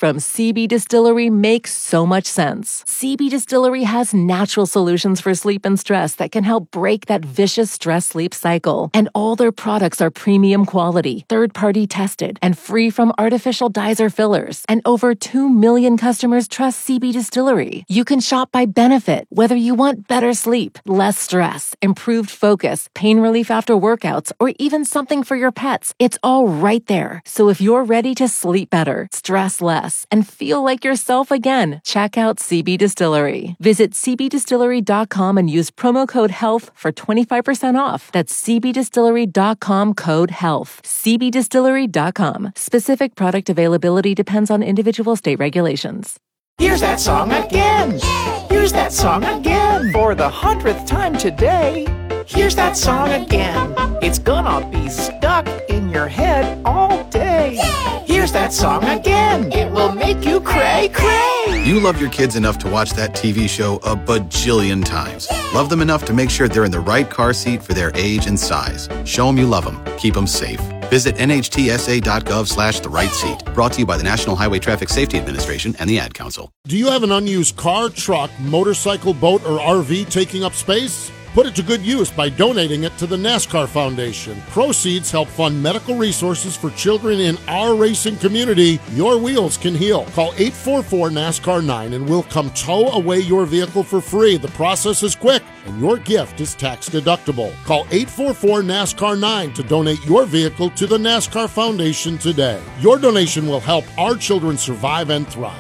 from CB Distillery make so much sense. CB Distillery has natural solutions for sleep and stress that can help break that vicious stress-sleep cycle. And all their products are premium quality, third-party tested, and free from artificial dyes or fillers. And over 2 million customers trust CB Distillery. You can shop by benefit, whether you want better sleep, less stress, improved focus, pain relief after workouts, or even something for your pets. It's all right there. So if you're ready to sleep better, stress less, and feel like yourself again, check out CB Distillery. Visit cbdistillery.com and use promo code HEALTH for 25% off. That's cbdistillery.com code HEALTH. cbdistillery.com. Specific product availability depends on individual state regulations. Here's that song again. Here's that song again. For the 100th time today. Here's that song again. It's gonna be stuck in your head all day. Here's that song again. It will make you cray, cray. You love your kids enough to watch that TV show a bajillion times. Love them enough to make sure they're in the right car seat for their age and size. Show them you love them. Keep them safe. Visit nhtsa.gov/the right seat. Brought to you by the National Highway Traffic Safety Administration and the Ad Council. Do you have an unused car, truck, motorcycle, boat, or RV taking up space? Put it to good use by donating it to the NASCAR Foundation. Proceeds help fund medical resources for children in our racing community. Your wheels can heal. Call 844-NASCAR-9 and we'll come tow away your vehicle for free. The process is quick and your gift is tax deductible. Call 844-NASCAR-9 to donate your vehicle to the NASCAR Foundation today. Your donation will help our children survive and thrive.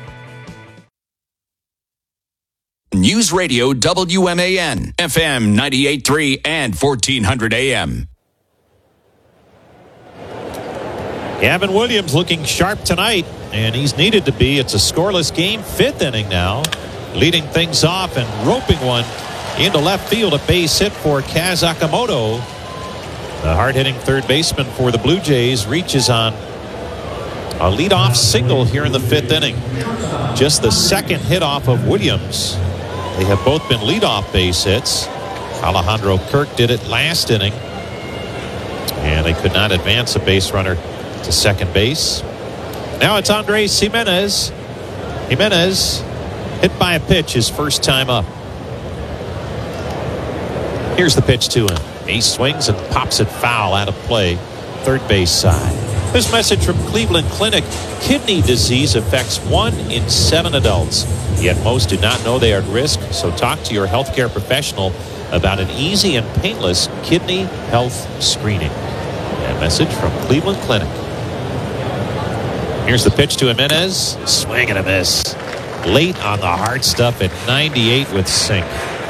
News Radio WMAN, FM 98.3 and 1400 AM. Gavin Williams looking sharp tonight, and he's needed to be. It's a scoreless game, 5th inning now. Leading things off and roping one into left field, a base hit for Kaz Akamoto. The hard-hitting third baseman for the Blue Jays reaches on a leadoff single here in the 5th inning. Just the second hit off of Williams. They have both been leadoff base hits. Alejandro Kirk did it last inning, and they could not advance a base runner to second base. Now it's Andres Jimenez. Jimenez hit by a pitch his first time up. Here's the pitch to him. He swings and pops it foul out of play, third base side. This message from Cleveland Clinic. Kidney disease affects 1 in 7 adults. Yet most do not know they are at risk, so talk to your healthcare professional about an easy and painless kidney health screening. A message from Cleveland Clinic. Here's the pitch to Jimenez. Swing and a miss. Late on the hard stuff at 98 with sink.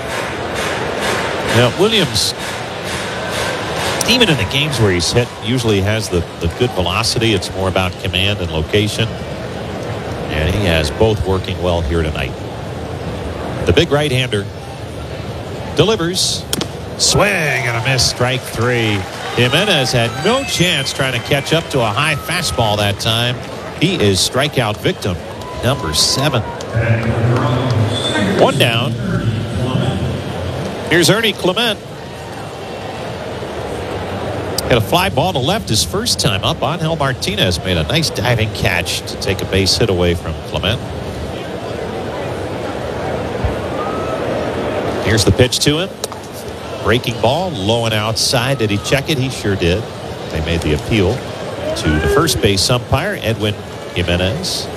Now, Williams, even in the games where he's hit, usually has the good velocity. It's more about command and location. And he has both working well here tonight. The big right-hander delivers. Swing and a miss. Strike 3. Jimenez had no chance trying to catch up to a high fastball that time. He is strikeout victim number 7. 1 down. Here's Ernie Clement. Hit a fly ball to left his first time up. Angel Martinez made a nice diving catch to take a base hit away from Clement. Here's the pitch to him. Breaking ball, low and outside. Did he check it? He sure did. They made the appeal to the first base umpire, Edwin Jimenez.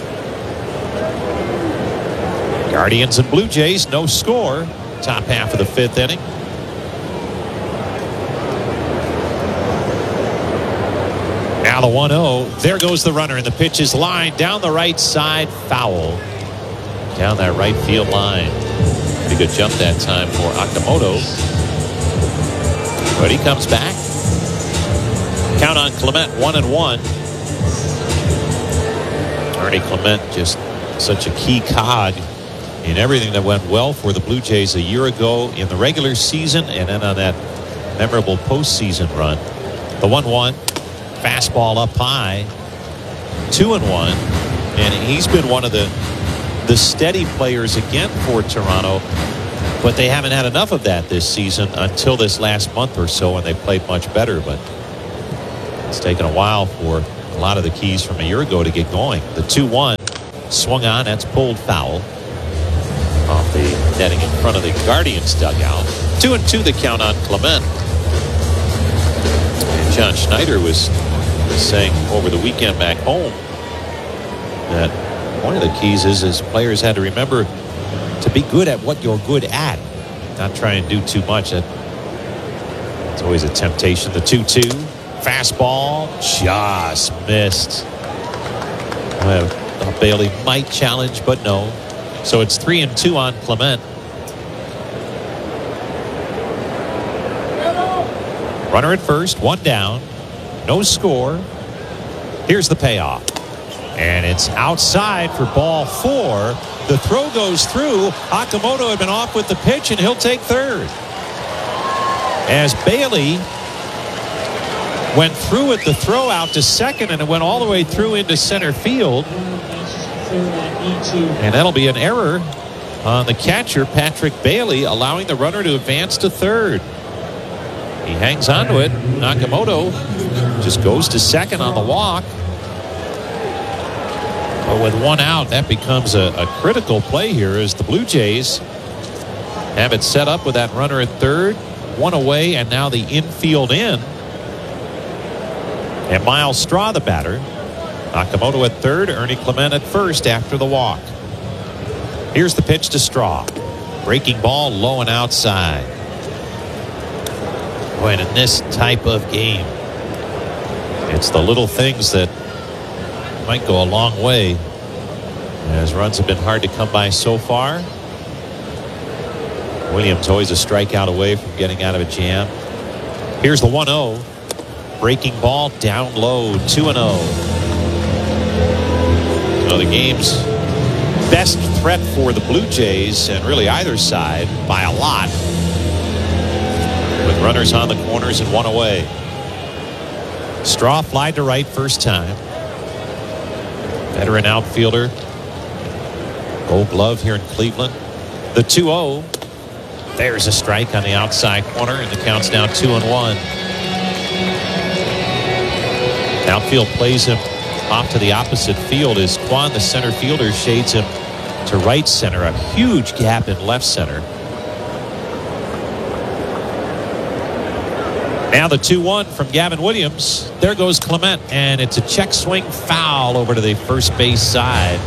Guardians and Blue Jays, no score. Top half of the 5th inning. Now the 1-0. There goes the runner, and the pitch is lined down the right side. Foul. Down that right field line. Pretty good jump that time for Akamoto. But he comes back. Count on Clement, 1-1. Ernie Clement, just such a key cog in everything that went well for the Blue Jays a year ago in the regular season and then on that memorable postseason run. The 1-1. Fastball up high. 2-1. And he's been one of the steady players again for Toronto. But they haven't had enough of that this season until this last month or so when they played much better. But it's taken a while for a lot of the keys from a year ago to get going. The 2-1. swung on. That's pulled foul off the netting in front of the Guardians dugout. 2-2 the count on Clement. And John Schneider was saying over the weekend back home that one of the keys is players had to remember to be good at what you're good at. Not try and do too much. It's always a temptation. The 2-2. Fastball. Just missed. Bailey might challenge, but no. So it's 3-2 on Clement. Runner at first. One down. No score. Here's the payoff. And it's outside for ball 4. The throw goes through. Okamoto had been off with the pitch, and he'll take third. As Bailey went through at the throw out to second, and it went all the way through into center field. And that'll be an error on the catcher, Patrick Bailey, allowing the runner to advance to third. He hangs on to it. Nakamoto just goes to second on the walk. But with one out, that becomes a critical play here as the Blue Jays have it set up with that runner at third, one away, and now the infield in. And Miles Straw, the batter. Nakamoto at third, Ernie Clement at first after the walk. Here's the pitch to Straw. Breaking ball low and outside. Boy, and in this type of game, it's the little things that might go a long way, as runs have been hard to come by so far. Williams always a strikeout away from getting out of a jam. Here's the 1-0. Breaking ball down low, 2-0. So the game's best threat for the Blue Jays, and really either side, by a lot, with runners on the corners and one away. Straw flied to right first time. Veteran outfielder. Gold Glove here in Cleveland. The 2-0. There's a strike on the outside corner, and the count's now 2-1. Outfield plays him off to the opposite field as Kwan, the center fielder, shades him to right center. A huge gap in left center. Now the 2-1 from Gavin Williams. There goes Clement, and it's a check swing foul over to the first base side.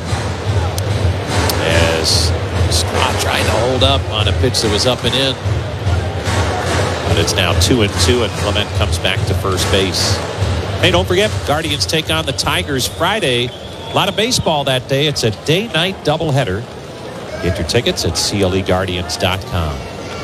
As Straw tried to hold up on a pitch that was up and in. But it's now 2-2, and Clement comes back to first base. Hey, don't forget, Guardians take on the Tigers Friday. A lot of baseball that day. It's a day-night doubleheader. Get your tickets at CLEGuardians.com.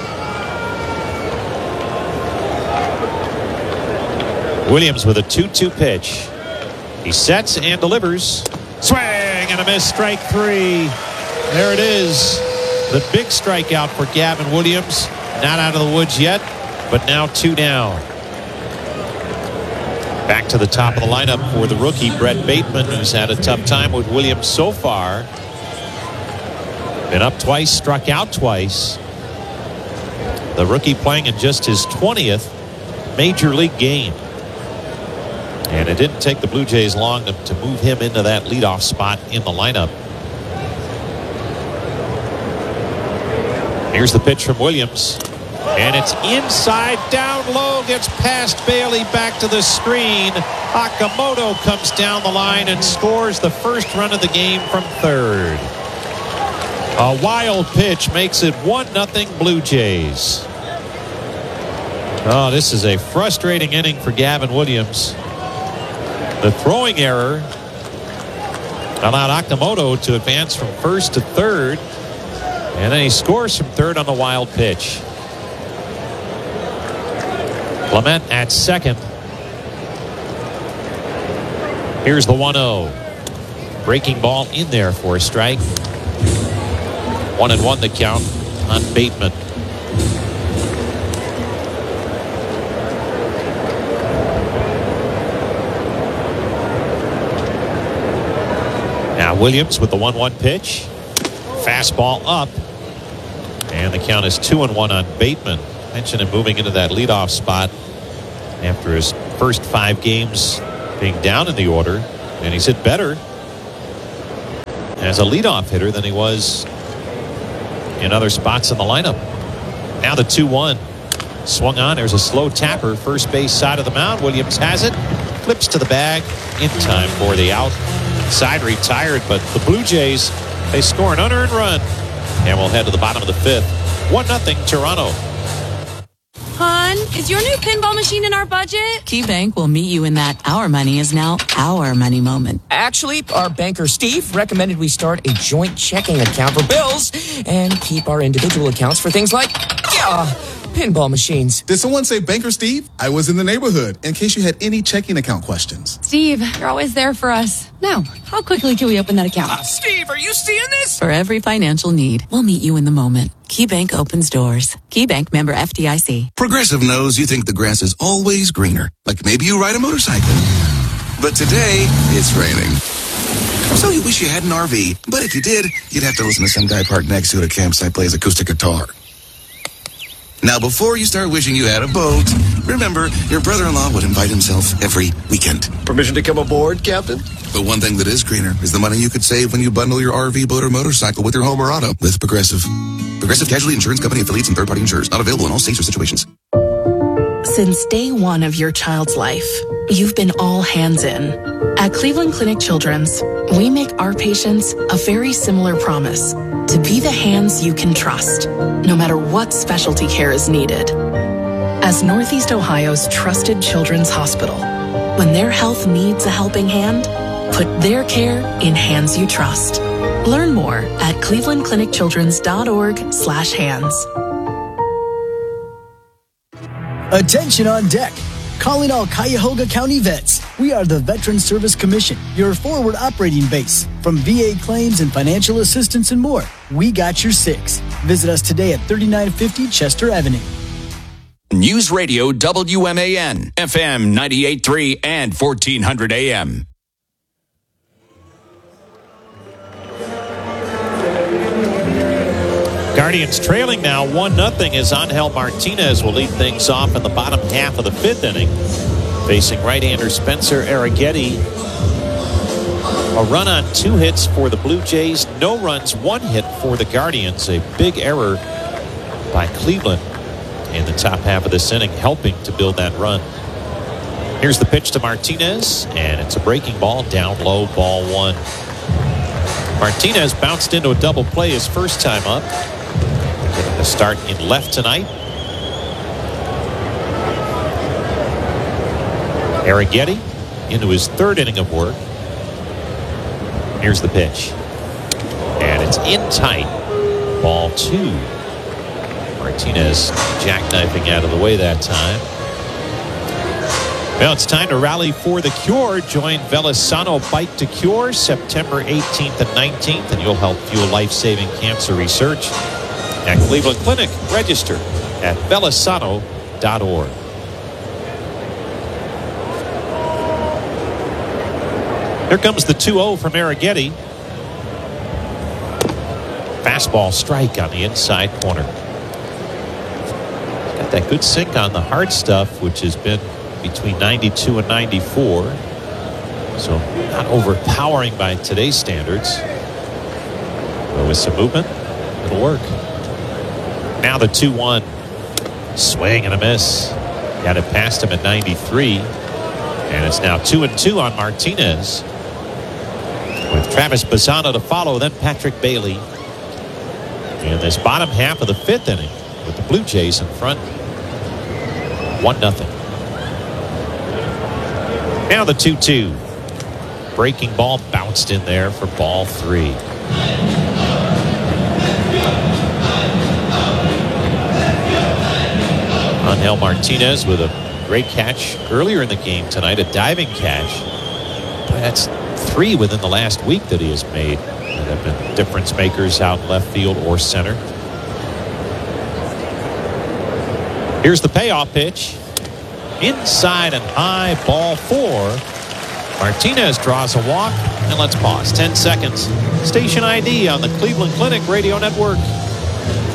Williams with a 2-2 pitch. He sets and delivers. Swing and a miss, strike 3. There it is. The big strikeout for Gavin Williams. Not out of the woods yet, but now 2 down. Back to the top of the lineup for the rookie, Brett Bateman, who's had a tough time with Williams so far. Been up twice, struck out twice. The rookie playing in just his 20th major league game. And it didn't take the Blue Jays long to move him into that leadoff spot in the lineup. Here's the pitch from Williams. And it's inside, down low, gets past Bailey, back to the screen. Okamoto comes down the line and scores the first run of the game from third. A wild pitch makes it 1-0 Blue Jays. Oh, this is a frustrating inning for Gavin Williams. The throwing error allowed Okamoto to advance from first to third. And then he scores from third on the wild pitch. Clement at second. Here's the 1-0. Breaking ball in there for a strike. 1-1 the count on Bateman. Now Williams with the 1-1 pitch. Fastball up. And the count is 2-1 on Bateman. Mentioned him moving into that leadoff spot after his first 5 games being down in the order, and he's hit better. as a leadoff hitter than he was in other spots in the lineup. Now the 2-1. Swung on. There's a slow tapper. First base side of the mound. Williams has it. Flips to the bag in time for the out. Side retired, but the Blue Jays, they score an unearned run. And we'll head to the bottom of the fifth. 1-0 Toronto. Hon, is your new pinball machine in our budget? KeyBank will meet you in that our money is now our money moment. Actually, our banker Steve recommended we start a joint checking account for bills and keep our individual accounts for things like pinball machines. Did someone say Banker Steve? I was in the neighborhood in case you had any checking account questions. Steve, you're always there for us. Now, how quickly can we open that account? Steve, are you seeing this? For every financial need, we'll meet you in the moment. KeyBank opens doors. KeyBank, member FDIC. Progressive knows you think the grass is always greener. Like maybe you ride a motorcycle. But today, it's raining. So you wish you had an RV. But if you did, you'd have to listen to some guy parked next to it at a campsite play his acoustic guitar. Now, before you start wishing you had a boat, remember, your brother-in-law would invite himself every weekend. Permission to come aboard, Captain? But one thing that is greener is the money you could save when you bundle your RV, boat, or motorcycle with your home or auto with Progressive. Progressive Casualty Insurance Company affiliates and third-party insurers. Not available in all states or situations. Since day one of your child's life, you've been all hands in. At Cleveland Clinic Children's, we make our patients a very similar promise: to be the hands you can trust, no matter what specialty care is needed. As Northeast Ohio's trusted children's hospital, when their health needs a helping hand, put their care in hands you trust. Learn more at clevelandclinicchildrens.org/hands. Attention on deck. Calling all Cuyahoga County vets. We are the Veteran Service Commission, your forward operating base. From VA claims and financial assistance and more, we got your six. Visit us today at 3950 Chester Avenue. News Radio WMAN, FM 98.3 and 1400 AM. Guardians trailing now 1-0 as Angel Martinez will lead things off in the bottom half of the fifth inning. Facing right-hander Spencer Arrighetti. A run on 2 hits for the Blue Jays. No runs, 1 hit for the Guardians. A big error by Cleveland in the top half of this inning, helping to build that run. Here's the pitch to Martinez, and it's a breaking ball, down low, ball 1. Martinez bounced into a double play his first time up. Getting a start in left tonight. Arrighetti into his third inning of work. Here's the pitch. And it's in tight. Ball 2. Martinez jackknifing out of the way that time. Well, it's time to rally for the cure. Join Velisano Bite to Cure September 18th and 19th, and you'll help fuel life-saving cancer research at Cleveland Clinic. Register at velisano.org. Here comes the 2-0 from Arrighetti. Fastball strike on the inside corner. Got that good sink on the hard stuff, which has been between 92 and 94. So not overpowering by today's standards. But with some movement, it'll work. Now the 2-1. Swing and a miss. Got it past him at 93. And it's now 2-2 on Martinez. With Travis Bazzano to follow, then Patrick Bailey. In this bottom half of the fifth inning, with the Blue Jays in front, 1-0. Now the 2-2. Breaking ball bounced in there for ball 3. Angel Martinez with a great catch earlier in the game tonight, a diving catch. But that's 3 within the last week that he has made that have been difference makers out in left field or center. Here's the payoff pitch. Inside and high, ball 4. Martinez draws a walk, and let's pause 10 seconds. Station ID on the Cleveland Clinic Radio Network.